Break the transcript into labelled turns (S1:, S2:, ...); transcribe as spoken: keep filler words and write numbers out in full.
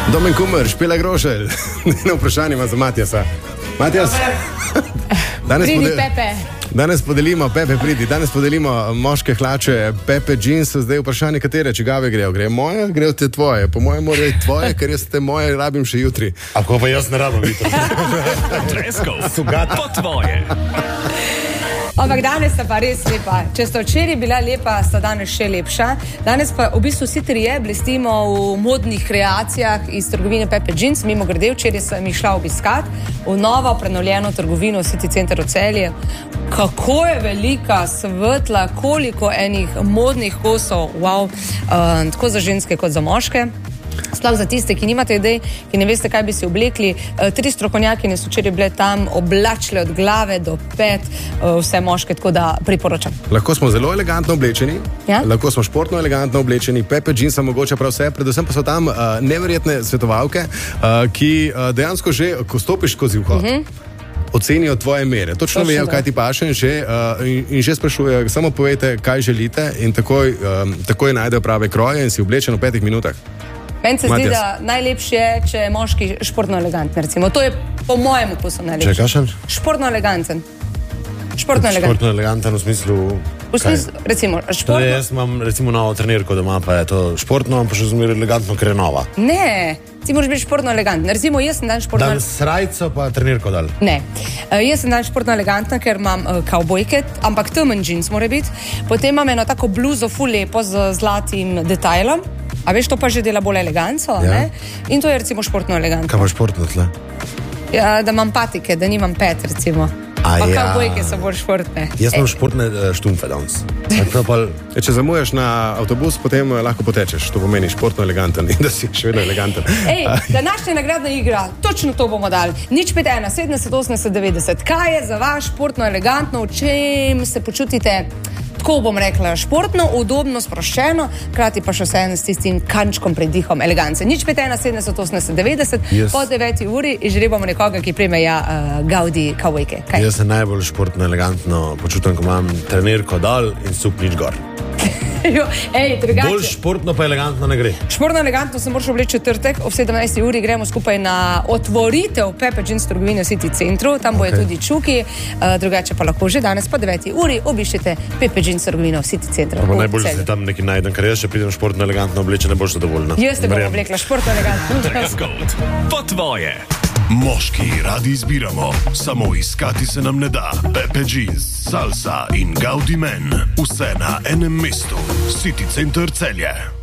S1: Domen Kumer, Špela Grošelj. Eno vprašanje ima za Matjasa. Matjas, danes,
S2: Pridi,
S1: pode...
S2: Pepe.
S1: danes podelimo, Pepe, pridi, danes podelimo moške hlače, Pepe jeans, zdaj vprašanje, katere čigave grejo. Grejo moje, grejo te tvoje. Po mojem morajo tvoje, ker jaz te moje rabim še jutri.
S3: A ko pa jaz ne rabim jutri?
S4: Dreskov, po tvoje.
S2: Ampak danes sta pa res lepa. Če sta včeraj bila lepa, sta danes še lepša. Danes pa v bistvu vsi trije blestimo v modnih kreacijah iz trgovine Pepe Jeans. Mimo grede, včeraj sem jih šla obiskat v novo prenovljeno trgovino City Center v Celje. Kako je velika, svetla, koliko enih modnih kosov, wow, uh, tako za ženske kot za moške. Sploh za tiste, ki nimate idej, ki ne veste, kaj bi si oblekli. Tri strokovnjaki so včeraj bile tam, oblačile od glave do pet, vse moške, tako da priporočam.
S1: Lahko smo zelo elegantno oblečeni,
S2: ja?
S1: Lahko smo športno elegantno oblečeni, Pepe Jeans mogoče prav vse, predvsem pa so tam uh, neverjetne svetovalke, uh, ki uh, dejansko že, ko stopiš skozi uho, uh-huh. ocenijo tvoje mere. Točno vejo, kaj ti paše in že, uh, in, in že sprašujejo, samo povejte, kaj želite in takoj, um, takoj najdejo prave kroje in si oblečen v petih minutah.
S2: Meni se zdi, da najlepše je, če je moški športno eleganten, recimo. To je po mojem okusu najlepše.
S3: Če kašen?
S2: Športno eleganten. Športno eleganten.
S3: Športno eleganten v smislu...
S2: V smislu, recimo, športno...
S3: Torej, jaz imam recimo novo trenirko doma, pa je to športno, pa še zmer elegantno, ker je nova.
S2: Ne, ti moraš biti športno eleganten. Recimo, jaz sem dan športno...
S3: Dan srajco pa trenirko dal.
S2: Ne, uh, jaz sem dan športno elegantna, ker imam uh, kavbojke, ampak temen džins mora biti. Potem imam eno tako bluzo ful lepo z zlatim detajlom. A veš, to pa že dela bolj eleganco, ja. Ne? In to je recimo športno elegantno.
S3: Kaj pa športno tle?
S2: Ja, da imam patike, da nimam pet, recimo.
S3: A
S2: pa
S3: ja.
S2: kavbojke so bolj športne.
S3: Jaz imam športne uh, štumfe danes. Pa...
S1: E, če zamujaš na avtobus, potem uh, lahko potečeš. To pomeni športno eleganten in da si še vedno eleganten.
S2: Ej, današnja nagradna igra, točno to bomo dali. Nič pet ena, sedemdeset, osemdeset, devetdeset. Kaj je za vas športno elegantno, v čem se počutite... Tako bom rekla, športno, udobno, sproščeno, krati pa še vseeno s tistim kančkom pred dihom elegance. Nič pet ena, sedemdeset, osemdeset, devetdeset, yes. Po deveti uri izžrebamo nekoga, ki prime ja uh, Gaudi kavbojke.
S3: Jaz se najbolj športno elegantno počutim, ko imam trenirko dol in suknič gor.
S2: Ej,
S3: bolj športno pa elegantno ne gre.
S2: Športno elegantno se moraš obleči četrtek, ob sedemnajsti uri gremo skupaj na otvoritev Pepe Jeans trgovine v City Centru, tam bojo okay. tudi čuki, uh, drugače pa lahko že danes po deveti uri obiščete Pepe Jeans trgovino v City Centru.
S3: Pa najbolj se tam nekaj najdem, ker jaz še pridem športno elegantno obleče, ne boš zadovoljna.
S2: Jaz te bom oblekla športno elegantno.
S4: Dreskov, po tvoje.
S5: Moški radi izbiramo, samo iskati se nam ne da. Pepe Jeans, Salsa in Gaudi Men, vse na enem mestu. City Center Celje.